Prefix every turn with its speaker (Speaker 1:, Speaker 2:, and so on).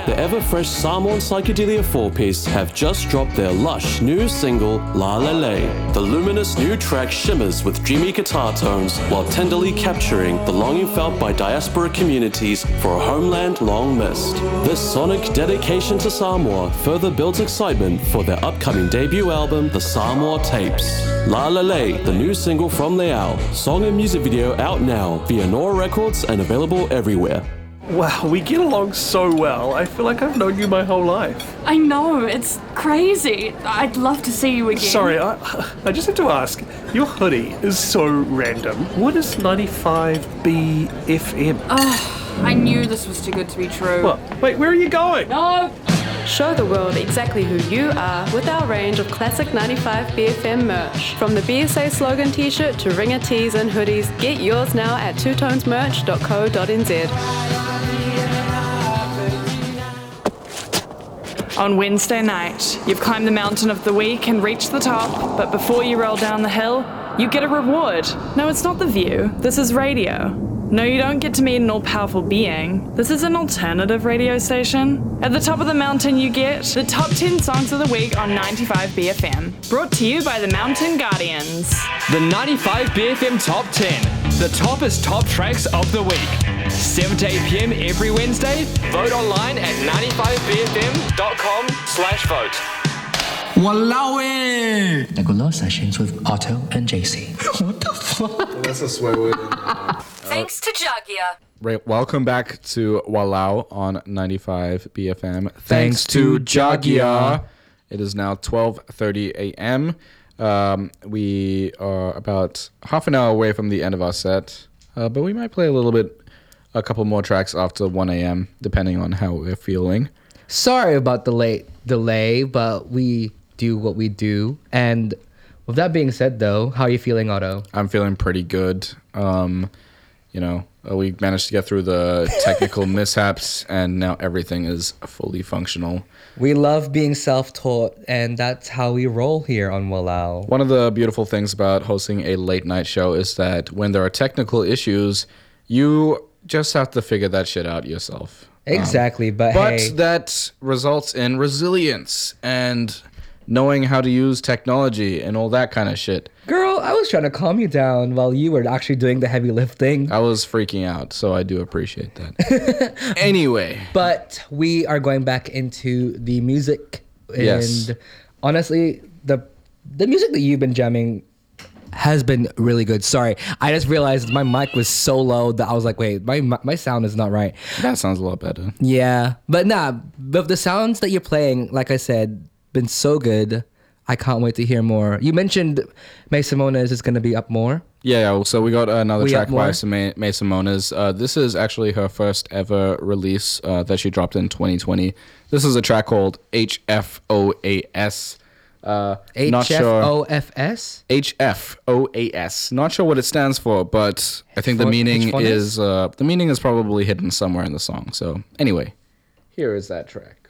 Speaker 1: the ever-fresh Samoan Psychedelia 4-piece have just dropped their lush new single, La La Lay. The luminous new track shimmers with dreamy guitar tones while tenderly capturing the longing felt by diaspora communities for a homeland long missed. This sonic dedication to Samoa further builds excitement for their upcoming debut album, The Samoa Tapes. La La Lay, the new single from Leao, song and music video out now via Nora Records and available everywhere.
Speaker 2: Wow, we get along so well. I feel like I've known you my whole life.
Speaker 3: I know, it's crazy. I'd love to see you again.
Speaker 2: Sorry, I just have to ask. Your hoodie is so random. What is 95B FM?
Speaker 3: I knew this was too good to be true.
Speaker 2: What? Wait, where are you going?
Speaker 3: No!
Speaker 4: Show the world exactly who you are with our range of classic 95 BFM merch. From the BSA slogan t-shirt to ringer tees and hoodies, get yours now at twotonesmerch.co.nz.
Speaker 5: On Wednesday night, you've climbed the mountain of the week and reached the top, but before you roll down the hill, you get a reward. No, it's not the view. This is radio. No, you don't get to meet an all-powerful being. This is an alternative radio station. At the top of the mountain, you get the top 10 songs of the week on 95 BFM. Brought to you by the Mountain Guardians.
Speaker 6: The 95 BFM Top 10. The toppest top tracks of the week. 7 to 8 p.m. every Wednesday. Vote online at 95bfm.com/vote.
Speaker 7: Walao!
Speaker 8: Nagula sessions with Otto and JC.
Speaker 7: What the fuck?
Speaker 9: That's a swear word.
Speaker 10: Thanks to Jagia.
Speaker 9: Right, welcome back to Walao on 95 BFM. Thanks to Jagia. It is now 12:30 a.m. We are about half an hour away from the end of our set, but we might play a couple more tracks after 1 a.m. depending on how we're feeling.
Speaker 8: Sorry about the late delay, but we do what we do. And with that being said, though, how are you feeling, Otto?
Speaker 9: I'm feeling pretty good. We managed to get through the technical mishaps, and now everything is fully functional.
Speaker 8: We love being self-taught, and that's how we roll here on Walao.
Speaker 9: One of the beautiful things about hosting a late night show is that when there are technical issues, you just have to figure that shit out yourself.
Speaker 8: Exactly, but hey,
Speaker 9: that results in resilience and knowing how to use technology and all that kind of shit.
Speaker 8: Girl, I was trying to calm you down while you were actually doing the heavy lifting.
Speaker 9: I was freaking out, so I do appreciate that. Anyway.
Speaker 8: But we are going back into the music. And
Speaker 9: yes.
Speaker 8: Honestly, the music that you've been jamming has been really good. Sorry, I just realized my mic was so low that I was like, wait, my sound is not right.
Speaker 9: That sounds a lot better.
Speaker 8: Yeah, but but the sounds that you're playing, like I said, been so good. I can't wait to hear more. You mentioned May Simonas is going to be up more.
Speaker 9: Yeah, so we got another track by May Simonas. This is actually her first ever release that she dropped in 2020. This is a track called HFOAS.
Speaker 8: HFOFS?
Speaker 9: HFOAS. Not sure what it stands for, but I think the meaning is probably hidden somewhere in the song. So anyway, here is that track.